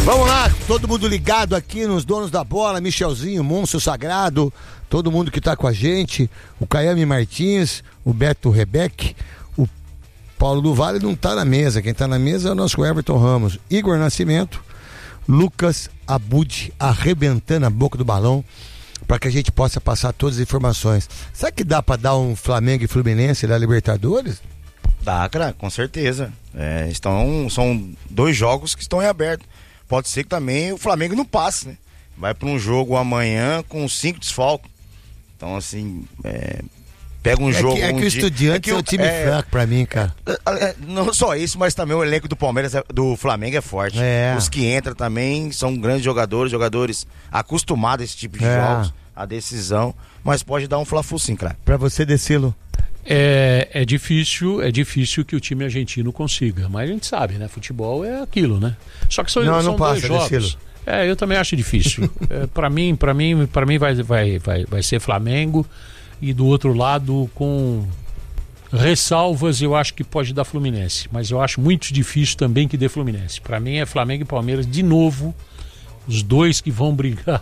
Vamos lá, todo mundo ligado aqui nos donos da bola, Michelzinho, Monstro Sagrado, todo mundo que tá com a gente, o Caiame Martins, o Beto Rebeck, o Paulo do Vale não tá na mesa, quem tá na mesa é o nosso Everton Ramos, Igor Nascimento, Lucas Abud arrebentando a boca do balão para que a gente possa passar todas as informações. Será que dá para dar um Flamengo e Fluminense da Libertadores? Dá, cara, com certeza. São 2 jogos que estão em aberto. Pode ser que também o Flamengo não passe, né? Vai para um jogo amanhã com 5 desfalques. Então, assim, pega um jogo... que o Estudiantes é um time fraco pra mim, cara. Não só isso, mas também o elenco do Palmeiras, do Flamengo é forte. Os que entram também são grandes jogadores acostumados a esse tipo de jogos, a decisão, mas pode dar um Fla-Flu sim, cara. Pra você, Decilo? É difícil que o time argentino consiga, mas a gente sabe, né? Futebol é aquilo, né? Só que são 2 jogos. Eu também acho difícil. Para mim vai ser Flamengo, e do outro lado, com ressalvas, eu acho que pode dar Fluminense, mas eu acho muito difícil também que dê Fluminense. Para mim é Flamengo e Palmeiras de novo, os dois que vão brigar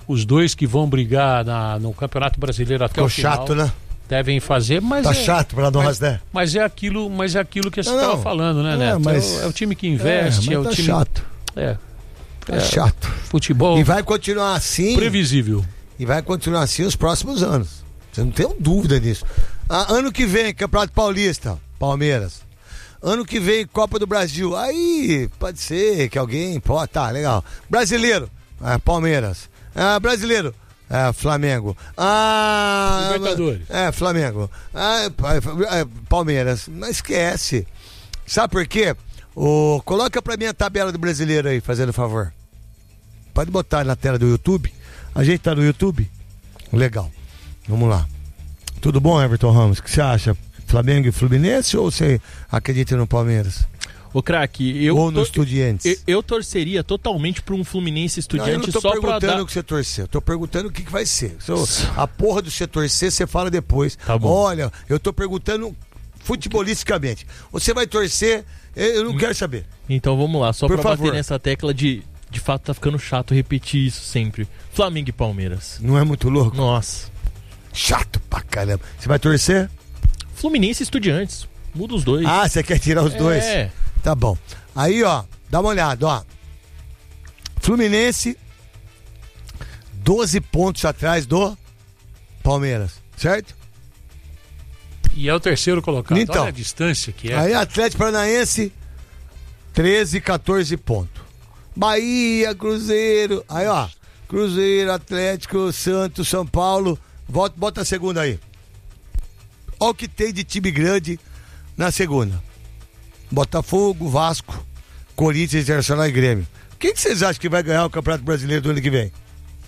no Campeonato Brasileiro até o final. Chato, né? Devem fazer, mas tá chato para nós, né? Mas é aquilo que você estava falando, né, Neto? Mas... É o time que investe, mas o tá time chato. Tá chato. Futebol. E vai continuar assim. Previsível. E vai continuar assim os próximos anos. Você não tem dúvida disso. Ano que vem, Campeonato Paulista, Palmeiras. Ano que vem, Copa do Brasil. Aí pode ser que alguém. Tá, legal. Brasileiro, Palmeiras. Brasileiro. Flamengo. Libertadores. Flamengo. Palmeiras. Não esquece. Sabe por quê? Coloca pra mim a tabela do brasileiro aí, fazendo favor. Pode botar na tela do YouTube. A gente tá no YouTube? Legal. Vamos lá. Tudo bom, Everton Ramos? O que você acha? Flamengo e Fluminense ou você acredita no Palmeiras? Ô, craque, ou no Estudiantes? Eu torceria totalmente pra um Fluminense Estudiantes. Eu não tô perguntando o que você torcer. Eu tô perguntando o que vai ser. A porra do você torcer, você fala depois. Tá bom. Olha, eu tô perguntando futebolisticamente. Você vai torcer, eu não quero saber. Então vamos lá, só por pra favor. bater nessa tecla de fato tá ficando chato repetir isso sempre. Flamengo e Palmeiras. Não é muito louco? Nossa. Chato pra caramba. Você vai torcer? Fluminense e Estudiantes. Muda os dois. Você quer tirar os dois? Tá bom. Aí, dá uma olhada, Fluminense, 12 pontos atrás do Palmeiras, certo? E é o terceiro colocado. Então, olha a distância que é. Aí, Atlético Paranaense, 13, 14 pontos. Bahia, Cruzeiro. Aí, Cruzeiro, Atlético, Santos, São Paulo. Bota a segunda aí. Olha o que tem de time grande na segunda. Botafogo, Vasco, Corinthians, Internacional e Grêmio. Quem que vocês acham que vai ganhar o Campeonato Brasileiro do ano que vem?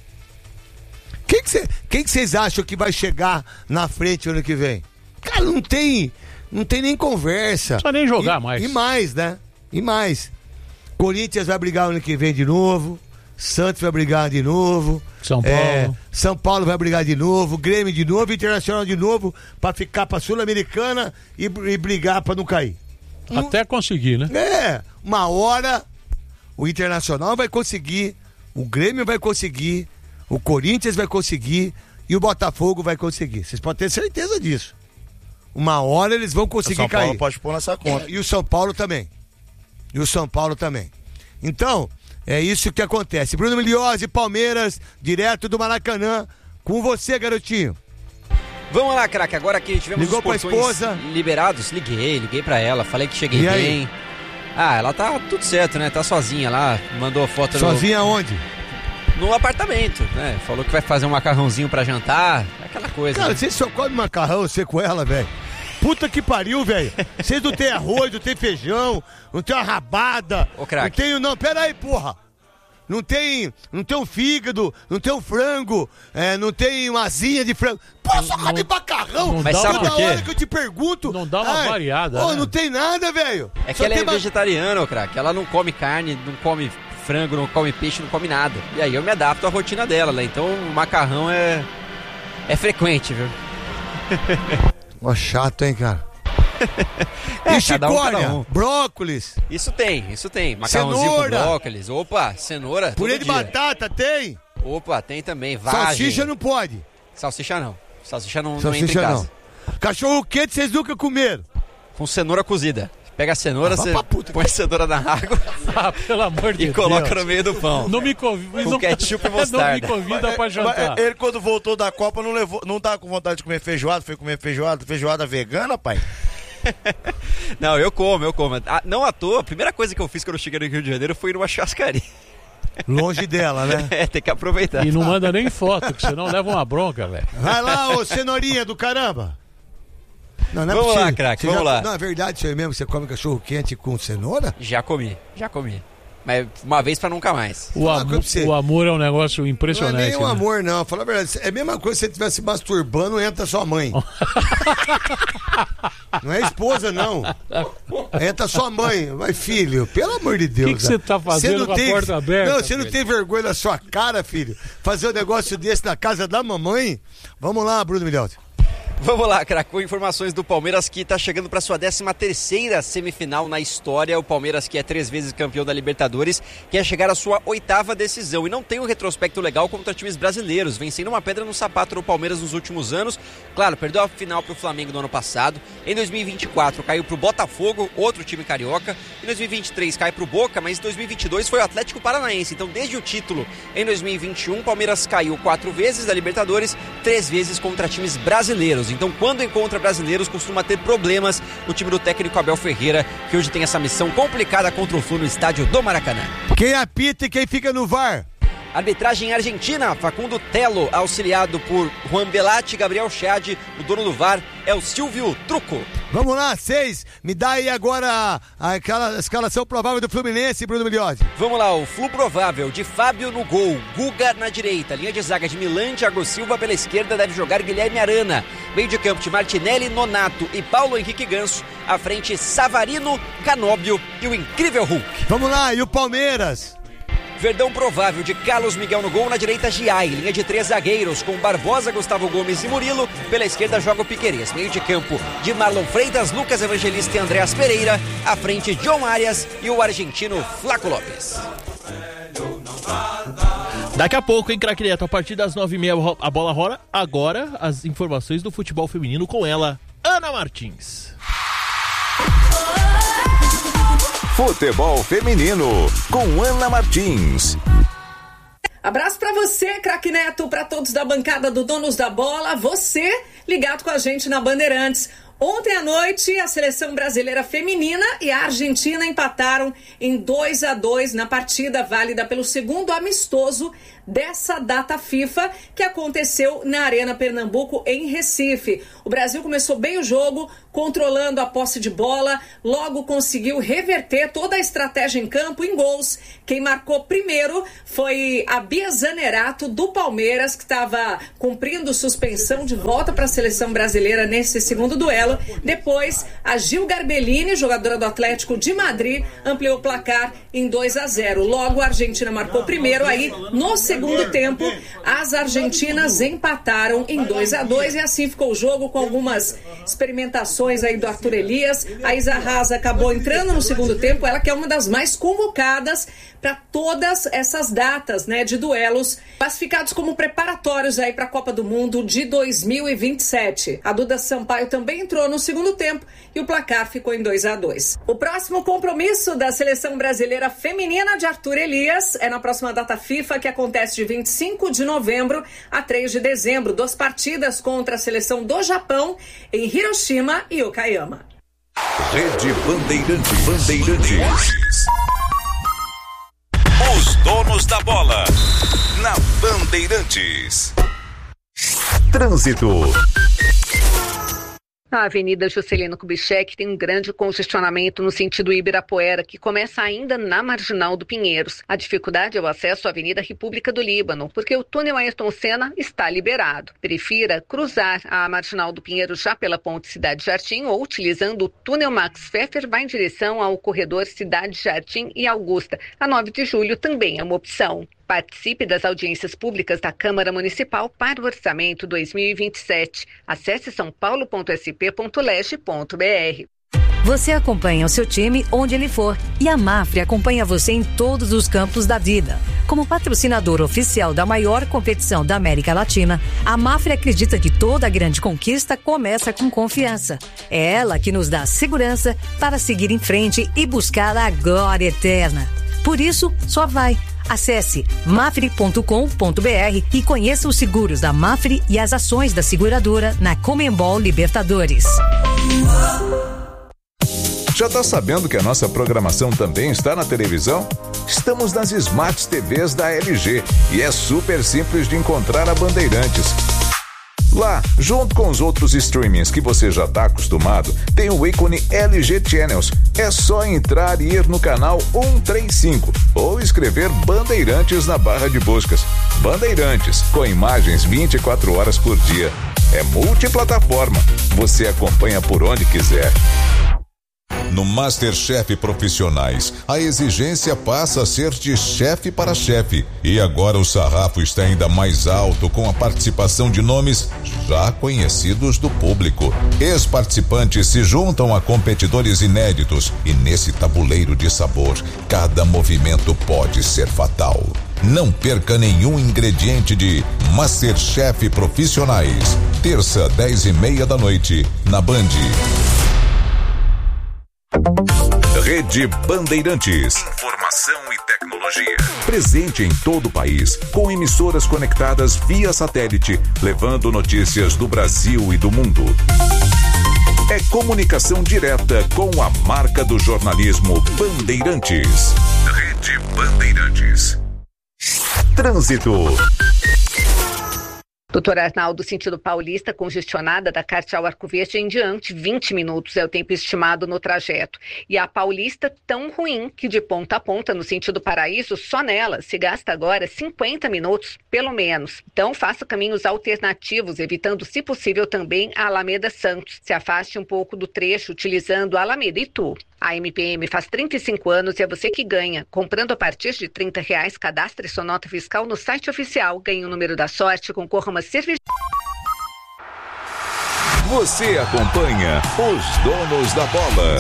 Quem que vocês acham que vai chegar na frente ano que vem? Cara, não tem nem conversa. Não precisa nem jogar mais. E mais, né? E mais. Corinthians vai brigar ano que vem de novo. Santos vai brigar de novo. São Paulo vai brigar de novo. Grêmio de novo. Internacional de novo. Pra ficar pra Sul-Americana e brigar pra não cair. Até conseguir, né? Uma hora o Internacional vai conseguir, o Grêmio vai conseguir, o Corinthians vai conseguir e o Botafogo vai conseguir. Vocês podem ter certeza disso. Uma hora eles vão conseguir cair. O São Paulo pode pôr nessa conta. E o São Paulo também. Então, é isso que acontece. Bruno Milhozzi, Palmeiras, direto do Maracanã, com você, garotinho. Vamos lá, craque, agora que tivemos Ligou os portões pra esposa? liberados, liguei pra ela, falei que cheguei bem. Ela tá tudo certo, né? Tá sozinha lá, mandou foto. Sozinha onde? No apartamento, né? Falou que vai fazer um macarrãozinho pra jantar, aquela coisa. Cara, né? você só come macarrão, você com ela, velho. Puta que pariu, velho. Vocês não tem arroz, não tem feijão, não tem uma rabada. Ô, craque. Não, pera aí, porra. Não tem um fígado, não tem um frango, não tem uma asinha de frango. Pô, só come macarrão. Mas sabe por quê? Toda hora que eu te pergunto... Não dá uma variada, né? Não tem nada, velho. É que ela é vegetariana, ô craque. Ela não come carne, não come frango, não come peixe, não come nada. E aí eu me adapto à rotina dela, né? Então o macarrão é frequente, viu? Ó, chato, hein, cara. E chicória, brócolis. Isso tem. Macarrãozinho com brócolis. Opa, cenoura. Purê de batata tem? Opa, tem também. Vagem. Salsicha não pode. Salsicha não entra em casa. Cachorro quente vocês nunca comeram? Com cenoura cozida. Pega a cenoura, você põe a cenoura na água pelo amor de e coloca no meio do pão. Não me convida. Com ketchup e mostarda. Não me convida pra jantar. Ele, quando voltou da Copa, não tava com vontade de comer feijoada. Foi comer feijoada vegana, pai? Não, eu como. Não à toa, a primeira coisa que eu fiz quando eu cheguei no Rio de Janeiro foi ir numa churrascaria. Longe dela, né? Tem que aproveitar. E não manda nem foto, que senão leva uma bronca, velho. Vai lá, ô cenourinha do caramba. Não é vamos possível. lá, craque, vamos lá. Não, é verdade isso aí mesmo? Você come cachorro quente com cenoura? Já comi. Mas uma vez pra nunca mais. O amor é um negócio impressionante. Não é nem um né? amor, não. Fala a verdade. É a mesma coisa se você estivesse masturbando, entra sua mãe. Não é esposa, não. Entra sua mãe. Mas, filho, pelo amor de Deus. O que você tá fazendo com a porta aberta? Não, você não tem vergonha na sua cara, filho? Fazer um negócio desse na casa da mamãe? Vamos lá, Bruno Milhauti. Vamos lá, craque, com informações do Palmeiras que está chegando para sua 13ª semifinal na história. O Palmeiras, que é 3 vezes campeão da Libertadores, quer chegar à sua 8ª decisão e não tem um retrospecto legal contra times brasileiros, vencendo uma pedra no sapato do Palmeiras nos últimos anos. Claro, perdeu a final para o Flamengo no ano passado. Em 2024 caiu para o Botafogo, outro time carioca. Em 2023 cai para o Boca, mas em 2022 foi o Atlético Paranaense. Então, desde o título em 2021, o Palmeiras caiu 4 vezes da Libertadores, 3 vezes contra times brasileiros. Então, quando encontra brasileiros, costuma ter problemas o time do técnico Abel Ferreira, que hoje tem essa missão complicada contra o Flu no estádio do Maracanã. Quem apita e quem fica no VAR? Arbitragem argentina, Facundo Telo, auxiliado por Juan Belatti, Gabriel Chad, o dono do VAR é o Silvio Truco. Vamos lá, 6. Me dá aí agora aquela escalação provável do Fluminense, Bruno Milhauti. Vamos lá, o Flu provável de Fábio no gol, Guga na direita, linha de zaga de Milan, Thiago Silva pela esquerda, deve jogar Guilherme Arana, meio de campo de Martinelli, Nonato e Paulo Henrique Ganso, à frente Savarino, Canóbio e o incrível Hulk. Vamos lá, e o Palmeiras? Verdão provável de Carlos Miguel no gol, na direita Giai, linha de 3 zagueiros com Barbosa, Gustavo Gomes e Murilo, pela esquerda joga o Piquerez, meio de campo de Marlon Freitas, Lucas Evangelista e Andreas Pereira, à frente John Arias e o argentino Flaco Lopes. Daqui a pouco, hein, craque Neto, a partir das 9h30 a bola rola. Agora as informações do futebol feminino com ela, Ana Martins. Futebol feminino com Ana Martins. Abraço pra você, craque Neto, pra todos da bancada do Donos da Bola, você ligado com a gente na Bandeirantes. Ontem à noite, a seleção brasileira feminina e a Argentina empataram em 2-2 na partida válida pelo segundo amistoso dessa data FIFA que aconteceu na Arena Pernambuco, em Recife. O Brasil começou bem o jogo, controlando a posse de bola, logo conseguiu reverter toda a estratégia em campo em gols. Quem marcou primeiro foi a Bia Zanerato, do Palmeiras, que estava cumprindo suspensão de volta para a seleção brasileira nesse segundo duelo. Depois, a Gil Garbellini, jogadora do Atlético de Madrid, ampliou o placar em 2-0. Logo, a Argentina marcou primeiro, aí no segundo tempo, as argentinas empataram em 2-2 e assim ficou o jogo, com algumas experimentações aí do Arthur Elias. A Isa Haas acabou entrando no segundo tempo, ela que é uma das mais convocadas para todas essas datas, né, de duelos classificados como preparatórios aí para a Copa do Mundo de 2027. A Duda Sampaio também entrou no segundo tempo e o placar ficou em 2-2. O próximo compromisso da seleção brasileira feminina de Arthur Elias é na próxima data FIFA, que acontece de 25 de novembro a 3 de dezembro, 2 partidas contra a seleção do Japão em Hiroshima e Okayama. Rede Bandeirantes. Os donos da bola na Bandeirantes. Trânsito. A Avenida Juscelino Kubitschek tem um grande congestionamento no sentido Ibirapuera, que começa ainda na Marginal do Pinheiros. A dificuldade é o acesso à Avenida República do Líbano, porque o túnel Ayrton Senna está liberado. Prefira cruzar a Marginal do Pinheiros já pela Ponte Cidade Jardim ou utilizando o túnel Max Pfeffer, vai em direção ao corredor Cidade Jardim e Augusta. A 9 de julho também é uma opção. Participe das audiências públicas da Câmara Municipal para o Orçamento 2027. Acesse saopaulo.sp.leg.br. Você acompanha o seu time onde ele for e a Mafre acompanha você em todos os campos da vida. Como patrocinador oficial da maior competição da América Latina, a Mafre acredita que toda grande conquista começa com confiança. É ela que nos dá segurança para seguir em frente e buscar a glória eterna. Por isso, só vai. Acesse mafre.com.br e conheça os seguros da Mafre e as ações da seguradora na Conmebol Libertadores. Já tá sabendo que a nossa programação também está na televisão? Estamos nas Smart TVs da LG e é super simples de encontrar a Bandeirantes. Lá, junto com os outros streamings que você já está acostumado, tem o ícone LG Channels. É só entrar e ir no canal 135 ou escrever Bandeirantes na barra de buscas. Bandeirantes, com imagens 24 horas por dia. É multiplataforma. Você acompanha por onde quiser. No MasterChef Profissionais, a exigência passa a ser de chefe para chefe. E agora o sarrafo está ainda mais alto com a participação de nomes já conhecidos do público. Ex-participantes se juntam a competidores inéditos e nesse tabuleiro de sabor, cada movimento pode ser fatal. Não perca nenhum ingrediente de MasterChef Profissionais. Terça, 10:30 da noite, na Band. Rede Bandeirantes. Informação e tecnologia. Presente em todo o país, com emissoras conectadas via satélite, levando notícias do Brasil e do mundo. É comunicação direta com a marca do jornalismo Bandeirantes. Rede Bandeirantes. Trânsito. Doutor Arnaldo, sentido Paulista, congestionada da Cardeal Arco Verde em diante, 20 minutos é o tempo estimado no trajeto. E a Paulista tão ruim que de ponta a ponta, no sentido Paraíso, só nela se gasta agora 50 minutos, pelo menos. Então faça caminhos alternativos, evitando, se possível, também a Alameda Santos. Se afaste um pouco do trecho utilizando a Alameda Itu. A MPM faz 35 anos e é você que ganha. Comprando a partir de R$30, cadastre sua nota fiscal no site oficial, ganhe o número da sorte, concorra a uma cerveja. Você acompanha os donos da bola.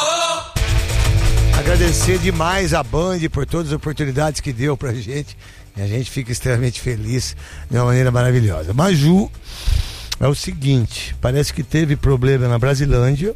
Agradecer demais a Band por todas as oportunidades que deu pra gente. E a gente fica extremamente feliz de uma maneira maravilhosa. Maju, é o seguinte, parece que teve problema na Brasilândia.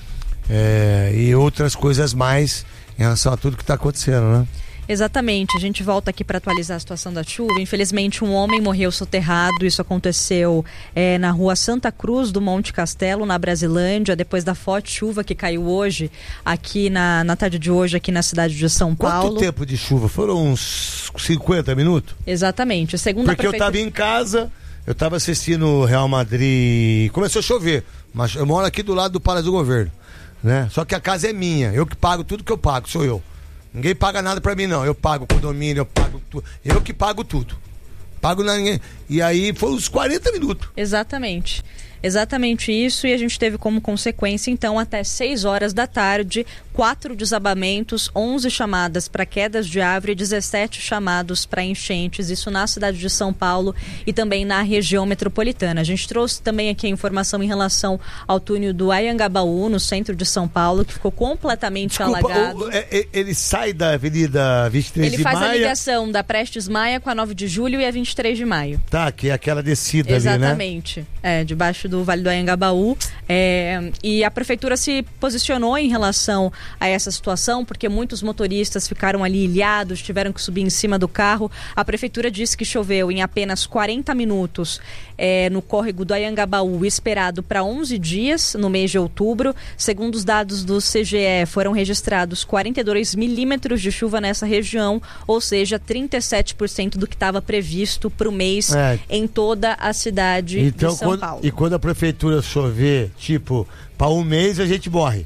E outras coisas mais em relação a tudo que está acontecendo, né? Exatamente, a gente volta aqui para atualizar a situação da chuva. Infelizmente um homem morreu soterrado, isso aconteceu na rua Santa Cruz do Monte Castelo, na Brasilândia, depois da forte chuva que caiu hoje, aqui na tarde de hoje, aqui na cidade de São Paulo. Quanto tempo de chuva? Foram uns 50 minutos? Exatamente, Porque eu estava em casa, eu estava assistindo o Real Madrid, começou a chover, mas eu moro aqui do lado do Palácio do Governo, né? Só que a casa é minha, eu que pago tudo que eu pago, sou eu. Ninguém paga nada pra mim, não. Eu pago o condomínio, eu pago tudo. Eu que pago tudo. Pago na ninguém. E aí foi uns 40 minutos. Exatamente. Exatamente isso, e a gente teve como consequência, então, até 6 horas da tarde, 4 desabamentos, 11 chamadas para quedas de árvore e 17 chamados para enchentes, isso na cidade de São Paulo e também na região metropolitana. A gente trouxe também aqui a informação em relação ao túnel do Anhangabaú, no centro de São Paulo, que ficou completamente alagado. Ele sai da Avenida 23 de Maio? Ele faz a ligação da Prestes Maia com a 9 de Julho e a 23 de Maio. Tá, que é aquela descida ali, né? Exatamente, debaixo do Vale do Anhangabaú, e a prefeitura se posicionou em relação a essa situação, porque muitos motoristas ficaram ali ilhados, tiveram que subir em cima do carro. A prefeitura disse que choveu em apenas 40 minutos no córrego do Anhangabaú, esperado para 11 dias no mês de outubro. Segundo os dados do CGE, foram registrados 42 milímetros de chuva nessa região, ou seja, 37% do que estava previsto para o mês em toda a cidade de São Paulo. E quando a prefeitura chover, tipo, para um mês a gente morre.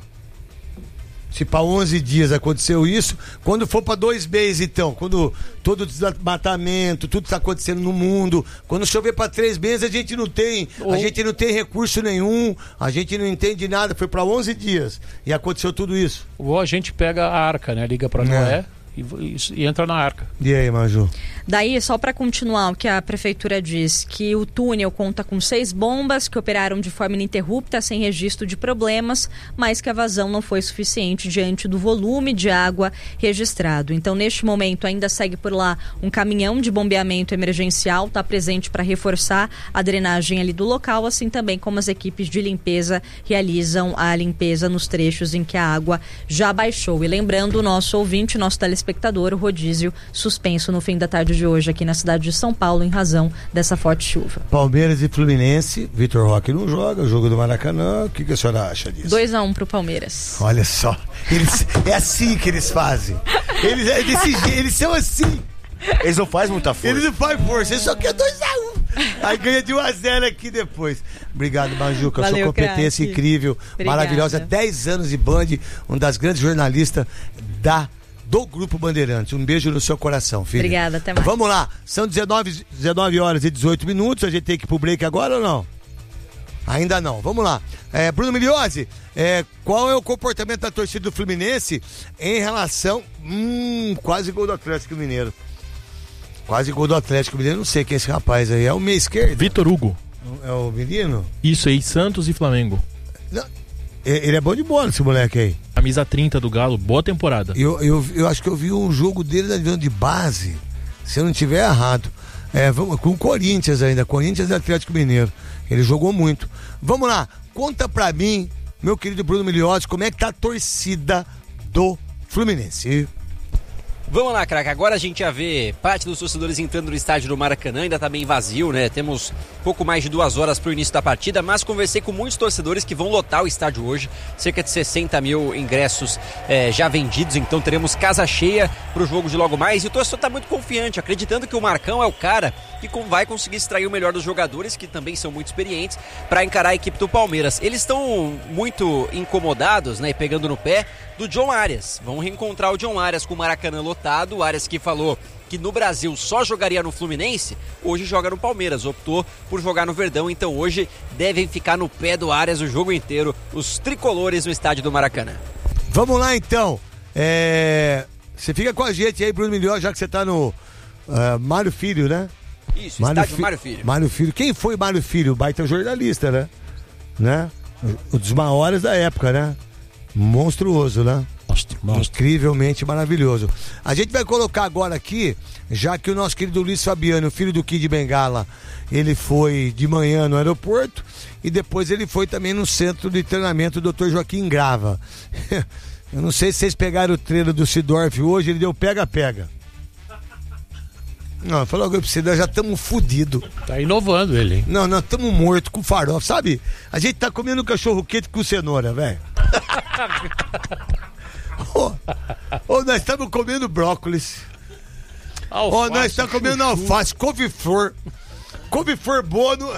Se para 11 dias aconteceu isso, quando for para 2 meses, então, quando todo o desmatamento, tudo está acontecendo no mundo, quando chover para 3 meses, a gente não tem recurso nenhum, a gente não entende nada, foi para 11 dias e aconteceu tudo isso. Ou a gente pega a arca, né? Liga para Noé e entra na arca. E aí, Maju? Daí, só para continuar o que a prefeitura diz, que o túnel conta com 6 bombas que operaram de forma ininterrupta, sem registro de problemas, mas que a vazão não foi suficiente diante do volume de água registrado. Então, neste momento, ainda segue por lá um caminhão de bombeamento emergencial, está presente para reforçar a drenagem ali do local, assim também como as equipes de limpeza realizam a limpeza nos trechos em que a água já baixou. E lembrando o nosso ouvinte, nosso telespectador, o rodízio suspenso no fim da tarde de hoje aqui na cidade de São Paulo em razão dessa forte chuva. Palmeiras e Fluminense, Vitor Roque não joga, o jogo do Maracanã, o que a senhora acha disso? 2-1 pro Palmeiras. Olha só, é assim que eles fazem. Eles são assim. Eles não fazem muita força. Eles não fazem força, eles só querem 2-1. Aí ganha de 1-0 aqui depois. Obrigado, Majuca, sua competência incrível, obrigada. Maravilhosa, 10 anos de Band, uma das grandes jornalistas do Grupo Bandeirantes. Um beijo no seu coração, filho. Obrigada, até mais. Vamos lá, são 19 horas e 18 minutos, a gente tem que ir pro break agora ou não? Ainda não, vamos lá. Bruno Migliozzi, qual é o comportamento da torcida do Fluminense em relação... quase gol do Atlético Mineiro. Quase gol do Atlético Mineiro, não sei quem é esse rapaz aí, é o meia esquerdo? Vitor Hugo. É o menino? Isso aí, Santos e Flamengo. Não, ele é bom de bola, esse moleque aí. Camisa 30 do Galo, boa temporada. Eu acho que eu vi um jogo dele na divisão de base, se eu não estiver errado. Com o Corinthians ainda, Corinthians e Atlético Mineiro. Ele jogou muito. Vamos lá, conta pra mim, meu querido Bruno Migliozzi, como é que tá a torcida do Fluminense? Vamos lá, craque. Agora a gente já vê parte dos torcedores entrando no estádio do Maracanã, ainda tá bem vazio, né? Temos pouco mais de 2 horas pro início da partida, mas conversei com muitos torcedores que vão lotar o estádio hoje. Cerca de 60 mil ingressos já vendidos, então teremos casa cheia pro jogo de logo mais. E o torcedor tá muito confiante, acreditando que o Marcão é o cara que vai conseguir extrair o melhor dos jogadores, que também são muito experientes, para encarar a equipe do Palmeiras. Eles estão muito incomodados, né? Pegando no pé do John Arias. Vão reencontrar o John Arias com o Maracanã lotado. O Arias que falou que no Brasil só jogaria no Fluminense, hoje joga no Palmeiras, optou por jogar no Verdão, então hoje devem ficar no pé do Arias o jogo inteiro, os tricolores no estádio do Maracanã. Vamos lá então, você fica com a gente aí, Bruno Migliozzi, já que você tá no Mário Filho, né? Isso, estádio Mário Filho. Mário Filho, quem foi Mário Filho? O baita jornalista, né? Um dos maiores da época, né? Monstruoso, né? Incrivelmente maravilhoso. A gente vai colocar agora aqui, já que o nosso querido Luiz Fabiano, filho do Kid Bengala, ele foi de manhã no aeroporto e depois ele foi também no centro de treinamento do Dr. Joaquim Grava. Eu não sei se vocês pegaram o treino do Sidorf hoje, ele deu pega-pega. Não, falou que você, nós já estamos fodidos. Tá inovando ele, hein? Não, nós estamos mortos com farofa, sabe? A gente tá comendo cachorro quente com cenoura, velho. Nós estamos comendo brócolis. Nós estamos comendo alface, couve-flor. Couve-flor boa no...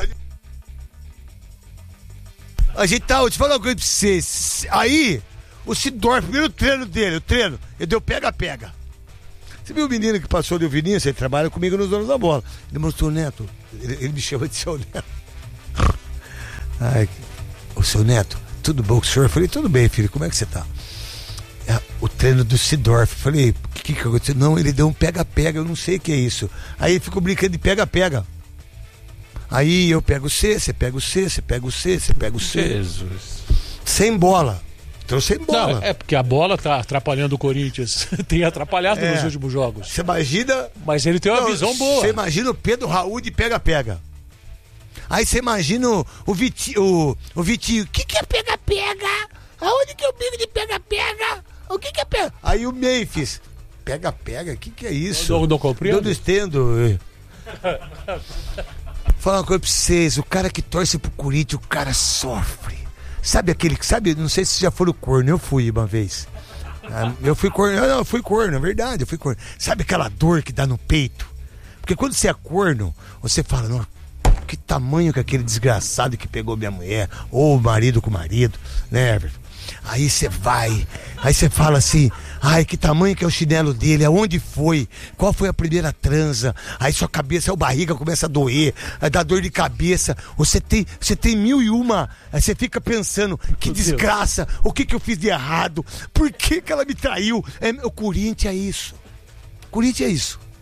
A gente tá, eu te falo uma coisa pra vocês. Aí, o Sidorf, primeiro treino dele, ele deu pega-pega. Você viu o menino que passou ali, o Vinícius, ele trabalha comigo nos Donos da Bola. Ele mostrou o Neto, ele me chama de seu Neto. Ai, o seu Neto, tudo bom com o senhor? Eu falei, tudo bem, filho, como é que você tá? O treino do Sidorf, eu falei, o que aconteceu? Não, ele deu um pega-pega, eu não sei o que é isso. Aí ele ficou brincando de pega-pega. Aí eu pego o C, você pega o C, você pega o C, você pega o C. Jesus. Sem bola. Então sem bola. Não, é porque a bola tá atrapalhando o Corinthians. Tem atrapalhado nos últimos jogos. Você imagina... Mas ele tem uma visão boa. Você imagina o Pedro Raul de pega-pega. Aí você imagina o Vitinho. O que é pega-pega? Aonde que eu bico de pega-pega? O que é pega? Aí o Memphis. Pega-pega? O que é isso? Não compreendo. Não estendo. Falar uma coisa pra vocês. O cara que torce pro Corinthians, o cara sofre. Sabe, não sei se já foram corno, eu fui uma vez. Eu fui corno, é verdade, eu fui corno. Sabe aquela dor que dá no peito? Porque quando você é corno, você fala, não, que tamanho que aquele desgraçado que pegou minha mulher, ou o marido com o marido, né, Everton? Aí você vai, aí você fala assim, ai, que tamanho que é o chinelo dele, aonde foi, qual foi a primeira transa, aí sua cabeça, a barriga começa a doer, aí dá dor de cabeça, você tem 1001, aí você fica pensando, que desgraça, o que eu fiz de errado, por que ela me traiu? O Corinthians é isso,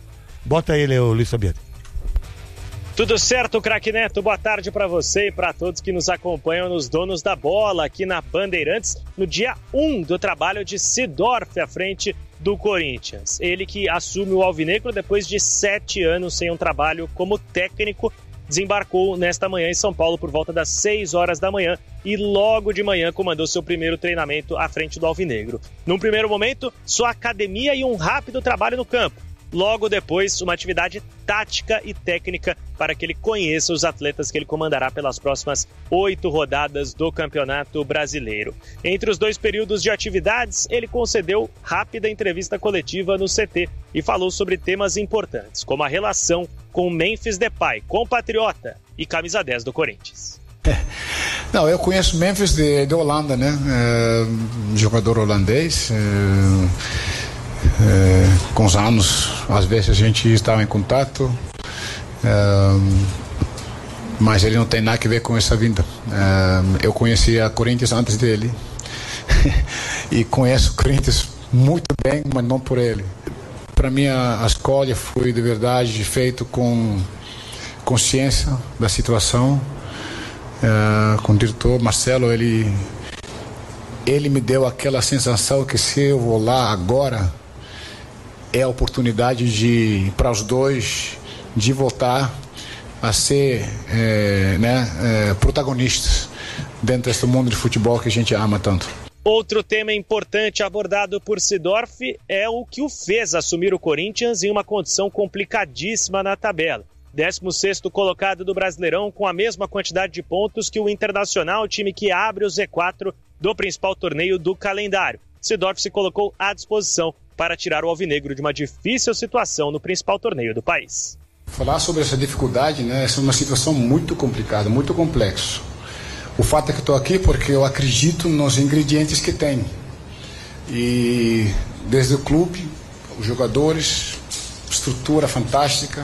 Bota ele, o Luiz Fabiano. Tudo certo, craque Neto? Boa tarde para você e para todos que nos acompanham nos Donos da Bola aqui na Bandeirantes, no dia 1 do trabalho de Seedorf à frente do Corinthians. Ele que assume o alvinegro depois de 7 anos sem um trabalho como técnico, desembarcou nesta manhã em São Paulo por volta das 6 horas da manhã e logo de manhã comandou seu primeiro treinamento à frente do alvinegro. Num primeiro momento, só academia e um rápido trabalho no campo. Logo depois, uma atividade tática e técnica para que ele conheça os atletas que ele comandará pelas próximas 8 rodadas do Campeonato Brasileiro. Entre os 2 períodos de atividades, ele concedeu rápida entrevista coletiva no CT e falou sobre temas importantes, como a relação com Memphis Depay, compatriota e camisa 10 do Corinthians. Não, eu conheço Memphis de Holanda, né? Jogador holandês. Com os anos, às vezes a gente estava em contato, mas ele não tem nada a ver com essa vinda. Eu conhecia a Corinthians antes dele e conheço o Corinthians muito bem, mas não por ele. Para mim a escolha foi de verdade feito com consciência da situação, com o diretor Marcelo. Ele me deu aquela sensação que se eu vou lá agora é a oportunidade para os dois de voltar a ser protagonistas dentro desse mundo de futebol que a gente ama tanto. Outro tema importante abordado por Seedorf é o que o fez assumir o Corinthians em uma condição complicadíssima na tabela. 16º colocado do Brasileirão com a mesma quantidade de pontos que o Internacional, time que abre o Z4 do principal torneio do calendário. Seedorf se colocou à disposição para tirar o alvinegro de uma difícil situação no principal torneio do país. Falar sobre essa dificuldade, né? Essa é uma situação muito complicada, muito complexa. O fato é que estou aqui porque eu acredito nos ingredientes que tem. E desde o clube, os jogadores, estrutura fantástica,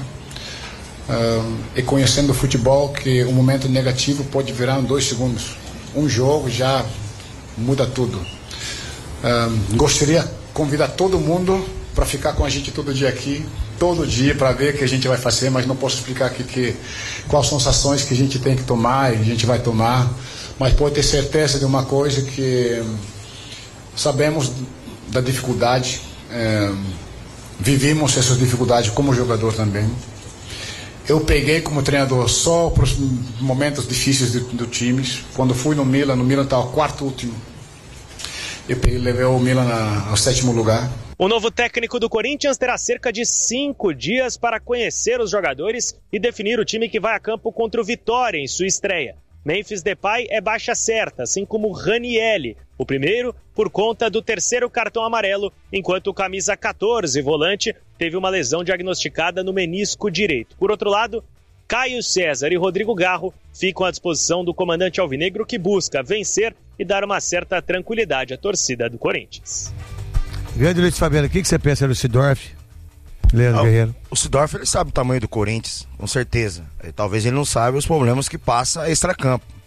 e conhecendo o futebol, que um momento negativo pode virar em 2 segundos. Um jogo já muda tudo. Gostaria de convidar todo mundo para ficar com a gente todo dia aqui, todo dia, para ver o que a gente vai fazer, mas não posso explicar aqui quais são as ações que a gente tem que tomar e a gente vai tomar, mas pode ter certeza de uma coisa, que sabemos da dificuldade, vivemos essas dificuldades como jogador também. Eu peguei como treinador só para os momentos difíceis do time. Quando fui no Milan estava o 4º último. Eu levei o Milan ao 7º lugar. O novo técnico do Corinthians terá cerca de 5 dias para conhecer os jogadores e definir o time que vai a campo contra o Vitória em sua estreia. Memphis Depay é baixa certa, assim como Ranieri, o primeiro por conta do 3º cartão amarelo, enquanto o camisa 14, volante, teve uma lesão diagnosticada no menisco direito. Por outro lado, Caio César e Rodrigo Garro ficam à disposição do comandante alvinegro, que busca vencer e dar uma certa tranquilidade à torcida do Corinthians. Grande Luiz Fabiano, o que você pensa do Seedorf? Leandro Guerreiro. O Seedorf, ele sabe o tamanho do Corinthians, com certeza. Talvez ele não saiba os problemas que passa extracampo.